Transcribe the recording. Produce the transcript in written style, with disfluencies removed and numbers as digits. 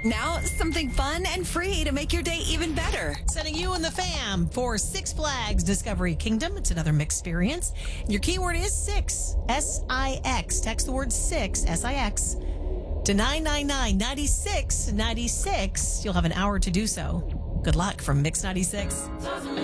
Now, something fun and free to make your day even better. Sending you and the fam for Six Flags Discovery Kingdom. It's another mixed experience. Your keyword is six, S-I-X. Text the word six, S-I-X, to 999-9696. You'll have an hour to do so. Good luck from Mix 96.